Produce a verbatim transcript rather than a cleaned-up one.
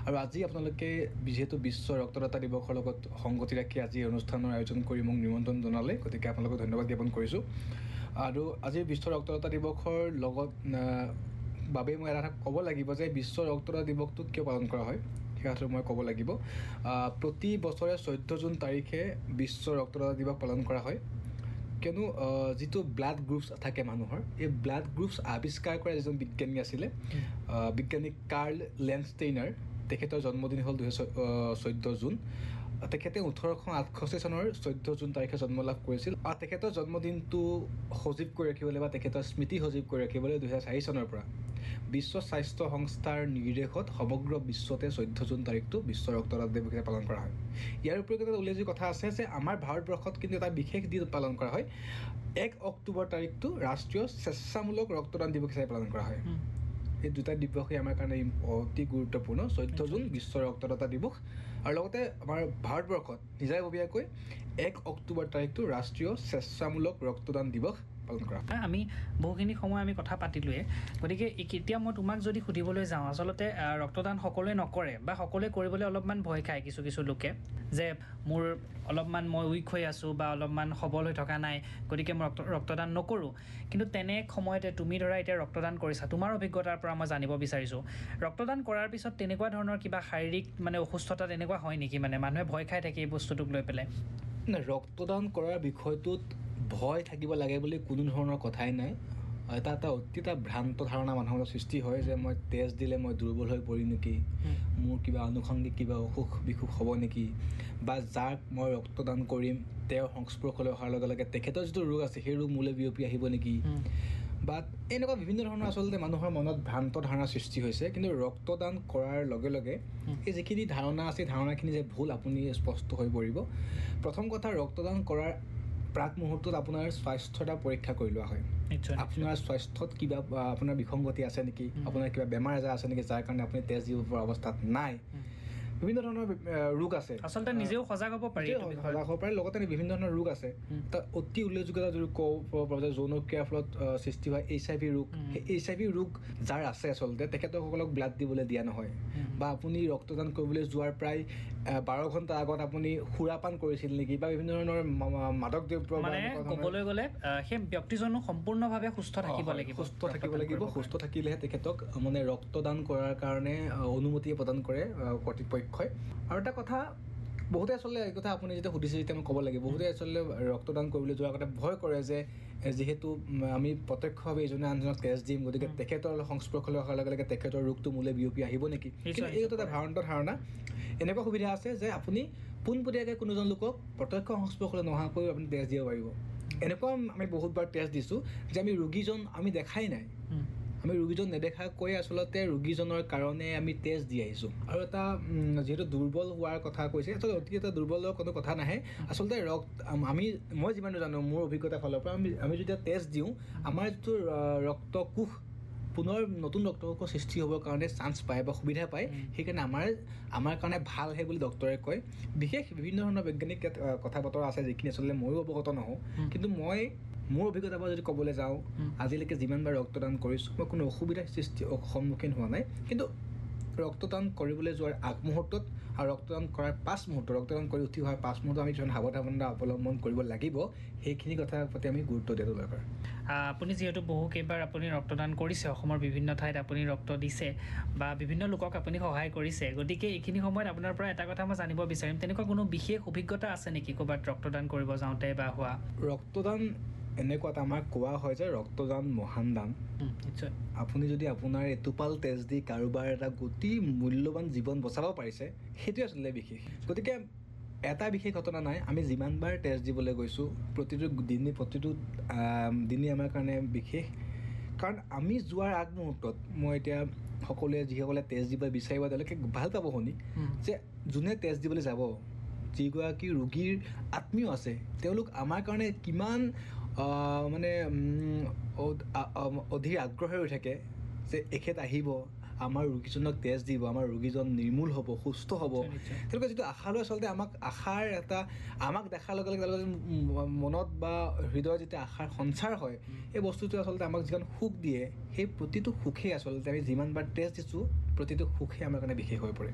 আৰু আজি আপোনালোকে যিহেতু বিশ্ব ৰক্তদাতা দিৱসৰ লগত সংগতি ৰাখি আজি অনুষ্ঠানৰ আয়োজন কৰি মোক নিমন্ত্ৰণ জনালে, গতিকে আপোনালোকক ধন্যবাদ জ্ঞাপন কৰিছোঁ। আৰু আজি বিশ্ব ৰক্তদাতা দিৱসৰ লগত বাবে মই এটা কথা ক'ব লাগিব যে বিশ্ব ৰক্তদাতা দিৱসটো কিয় পালন কৰা হয় সেই কথাটো মই ক'ব লাগিব। প্ৰতি বছৰে চৈধ্য জুন তাৰিখে বিশ্ব ৰক্তদাতা দিৱস পালন কৰা হয়, কিয়নো যিটো ব্লাড গ্ৰুপছ থাকে মানুহৰ, এই ব্লাড গ্ৰুপছ আৱিষ্কাৰ কৰা যিজন বিজ্ঞানী আছিলে বিজ্ঞানী কাৰ্ল লেণ্ডষ্টেইনাৰ, তেখেতৰ জন্মদিন হ'ল দুহেজাৰ চৈধ্য জুন। তেখেতে ওঠৰশ আঠষষ্ঠি চনৰ চৈধ্য জুন তাৰিখে জন্ম লাভ কৰিছিল। আৰু তেখেতৰ জন্মদিনটো সজীৱ কৰি ৰাখিবলৈ বা তেখেতৰ স্মৃতি সজীৱ কৰি ৰাখিবলৈ দুহেজাৰ চাৰি চনৰ পৰা বিশ্ব স্বাস্থ্য সংস্থাৰ নিৰ্দেশত সমগ্ৰ বিশ্বতে চৈধ্য জুন তাৰিখটো বিশ্ব ৰক্তদাতা দিৱস হিচাপে পালন কৰা হয়। ইয়াৰ উপৰিও এটা উল্লেখযোগ্য কথা আছে যে আমাৰ ভাৰতবৰ্ষত কিন্তু এটা বিশেষ দিন পালন কৰা হয়। এক অক্টোবৰ তাৰিখটো ৰাষ্ট্ৰীয় স্বেচ্ছামূলক ৰক্তদান দিৱস হিচাপে পালন কৰা হয়। এই দুটা দিৱসেই আমাৰ কাৰণে অতি গুৰুত্বপূৰ্ণ, চৈধ্য জুন বিশ্ব ৰক্তদাতা দিৱস, আৰু লগতে আমাৰ ভাৰতবৰ্ষত নিজাববীয়াকৈ এক অক্টোবৰ তাৰিখটো ৰাষ্ট্ৰীয় স্বেচ্ছামূলক ৰক্তদান দিৱস পালন কৰা। আমি বহুখিনি সময় আমি কথা পাতিলোৱে, গতিকে এতিয়া মই তোমাক যদি সুধিবলৈ যাওঁ, আচলতে ৰক্তদান সকলোৱে নকৰে বা সকলোৱে কৰিবলৈ অলপমান ভয় খায় কিছু কিছু লোকে, যে মোৰ অলপমান মই উইক হৈ আছোঁ বা অলপমান সবল হৈ থকা নাই, গতিকে মই ৰক্ত ৰক্তদান নকৰোঁ। কিন্তু তেনে সময়তে তুমি ধৰা এতিয়া ৰক্তদান কৰিছা, তোমাৰ অভিজ্ঞতাৰ পৰা মই জানিব বিচাৰিছোঁ, ৰক্তদান কৰাৰ পিছত তেনেকুৱা ধৰণৰ কিবা শাৰীৰিক মানে অসুস্থতা তেনেকুৱা হয় নেকি? মানে মানুহে ভয় খাই থাকে এই বস্তুটোক লৈ পেলাই। নাই, ৰক্তদান কৰাৰ বিষয়টোত ভয় থাকিব লাগে বুলি কোনো ধৰণৰ কথাই নাই। এটা এটা অতি এটা ভ্ৰান্ত ধাৰণা মানুহৰ সৃষ্টি হয় যে মই তেজ দিলে মই দুৰ্বল হৈ পৰিম নেকি, মোৰ কিবা আনুষংগিক কিবা অসুখ বিসুখ হ'ব নেকি, বা যাক মই ৰক্তদান কৰিম তেওঁৰ সংস্পৰ্শলৈ অহাৰ লগে লগে তেখেতৰ যিটো ৰোগ আছে সেই ৰোগ মোলৈ বিয়পি আহিব নেকি, বা এনেকুৱা বিভিন্ন ধৰণৰ আচলতে মানুহৰ মনত ভ্ৰান্ত ধাৰণাৰ সৃষ্টি হৈছে। কিন্তু ৰক্তদান কৰাৰ লগে লগে এই যিখিনি ধাৰণা আছে ধাৰণাখিনি যে ভুল আপুনি স্পষ্ট হৈ পৰিব। প্ৰথম কথা, ৰক্তদান কৰাৰ প্ৰাক মুহূৰ্তত আপোনাৰ স্বাস্থ্য এটা পৰীক্ষা কৰি লোৱা হয়। আপোনাৰ স্বাস্থ্যত কিবা আপোনাৰ বিসংগতি আছে নেকি, আপোনাৰ কিবা বেমাৰ আজাৰ আছে নেকি যাৰ কাৰণে আপুনি তেজ দিব পৰা অৱস্থাত নাই। বিভিন্ন ধৰণৰ ৰোগ আছে, আচলতে নিজেও সজাগ হ'ব পাৰি, সজাগ হ'ব পাৰি। লগতে বিভিন্ন ধৰণৰ ৰোগ আছে, তাত অতি উল্লেখযোগ্যতা যদি ক'ব পাৰোঁ যে যৌনক্ৰিয়াৰ ফলত সৃষ্টি হোৱা এইচ আই ভি ৰোগ। সেই এইচ আই ভি ৰোগ যাৰ আছে আচলতে তেখেতসকলক ব্লাড দিবলৈ দিয়া নহয়, বা আপুনি ৰক্তদান কৰিবলৈ যোৱাৰ প্ৰায় বাৰ ঘণ্টা আগত আপুনি সুৰাপান কৰিছিল নেকি, বা বিভিন্ন ধৰণৰ মাদক দ্ৰব্য, মানে ক'বলৈ গ'লে সেই ব্যক্তিজনো সম্পূৰ্ণভাৱে সুস্থ থাকিব লাগিব। সুস্থ থাকিব লাগিব, সুস্থ থাকিলেহে তেখেতক মানে ৰক্তদান কৰাৰ কাৰণে অনুমতি প্ৰদান কৰে কৰ্তৃপক্ষই। আৰু এটা কথা, বহুতে আচলতে এই কথা আপুনি যেতিয়া সুধিছে যেতিয়া মই ক'ব লাগে, বহুতে আচলতে ৰক্তদান কৰিবলৈ যোৱাৰ আগতে ভয় কৰে যে যিহেতু আমি প্ৰত্যক্ষভাৱে ইজনে আনজনক তেজ দিম, গতিকে তেখেতৰ সংস্পৰ্শলৈ অহাৰ লগে লগে তেখেতৰ ৰোগটো মোলৈ বিয়পি আহিব নেকি। কিন্তু এইটো এটা ভ্ৰান্ত ধাৰণা। এনেকুৱা সুবিধা আছে যে আপুনি পোনপটীয়াকৈ কোনোজন লোকক প্ৰত্যক্ষ সংস্পৰ্শলৈ নোহোৱাকৈ আপুনি তেজ দিব পাৰিব। এনেকুৱা আমি বহুতবাৰ তেজ দিছোঁ যে আমি ৰোগীজন আমি দেখাই নাই, আমি ৰোগীজন নেদেখাকৈ আচলতে ৰোগীজনৰ কাৰণে আমি তেজ দি আহিছোঁ। আৰু এটা যিহেতু দুৰ্বল হোৱাৰ কথা কৈছে, আচলতে অতি এটা দুৰ্বলৰ কোনো কথা নাহে। আচলতে ৰক্ত আমি মই যিমান জানো মোৰ অভিজ্ঞতাৰ ফালৰ পৰা আমি আমি যেতিয়া তেজ দিওঁ, আমাৰ যিটো ৰক্তকোষ পুনৰ নতুন ৰক্তকোষৰ সৃষ্টি হ'বৰ কাৰণে চান্স পায় বা সুবিধা পায়। সেইকাৰণে আমাৰ আমাৰ কাৰণে ভালহে বুলি ডক্তৰে কয়। বিশেষ বিভিন্ন ধৰণৰ বৈজ্ঞানিক কথা বতৰা আছে যিখিনি আচলতে ময়ো অৱগত নহওঁ, কিন্তু মই মোৰ অভিজ্ঞতাৰ পৰা যদি ক'বলৈ যাওঁ, আজিলৈকে যিমানবাৰ ৰক্তদান কৰিছোঁ মই কোনো অসুবিধাৰ সৃষ্টি সন্মুখীন হোৱা নাই। কিন্তু ৰক্তদান কৰিবলৈ যোৱাৰ আগমুহূৰ্তত আৰু ৰক্তদান কৰাৰ পাঁচ মুহূৰ্ত, ৰক্তদান কৰি উঠি হোৱাৰ পাঁচ মুহূৰ্তত আমি কিছুমান সাৱধানতা অৱলম্বন কৰিব লাগিব, সেইখিনি কথাৰ প্ৰতি আমি গুৰুত্ব দিয়াটো দৰকাৰ। আপুনি যিহেতু বহুকেইবাৰ আপুনি ৰক্তদান কৰিছে, অসমৰ বিভিন্ন ঠাইত আপুনি ৰক্ত দিছে বা বিভিন্ন লোকক আপুনি সহায় কৰিছে, গতিকে এইখিনি সময়ত আপোনাৰ পৰা এটা কথা মই জানিব বিচাৰিম, তেনেকুৱা কোনো বিশেষ অভিজ্ঞতা আছে নেকি ক'ৰবাত ৰক্তদান কৰিব যাওঁতে বা হোৱা? ৰক্তদান এনেকুৱা এটা আমাক কোৱা হয় যে ৰক্তদান মহান দান। নিশ্চয়, আপুনি যদি আপোনাৰ এটোপাল তেজ দি কাৰোবাৰ এটা অতি মূল্যৱান জীৱন বচাব পাৰিছে, সেইটোৱে আচলতে বিশেষ। গতিকে এটা বিশেষ ঘটনা নাই, আমি যিমানবাৰ তেজ দিবলৈ গৈছোঁ প্ৰতিটো দিনে প্ৰতিটো দিনেই আমাৰ কাৰণে বিশেষ। কাৰণ আমি যোৱাৰ আগমুহূৰ্তত মই এতিয়া সকলোৱে যিসকলে তেজ দিব বিচাৰিব তেওঁলোকে ভাল পাব শুনি যে যোনে তেজ দিবলৈ যাব, যিগৰাকী ৰোগীৰ আত্মীয় আছে, তেওঁলোক আমাৰ কাৰণে কিমান মানে অধীৰ আগ্ৰহে হৈ থাকে যে এখেত আহিব, আমাৰ ৰোগীজনক তেজ দিব, আমাৰ ৰোগীজন নিৰ্মূল হ'ব, সুস্থ হ'ব। তেওঁলোকে যিটো আশা লৈ আচলতে আমাক আশাৰ এটা আমাক দেখাৰ লগে লগে তেওঁলোকে মনত বা হৃদয়ত যেতিয়া আশাৰ সঞ্চাৰ হয়, এই বস্তুটোৱে আচলতে আমাক যিখন সুখ দিয়ে, সেই প্ৰতিটো সুখেই আচলতে আমি যিমানবাৰ তেজ দিছোঁ প্ৰতিটো সুখেই আমাৰ কাৰণে বিশেষ হৈ পৰে।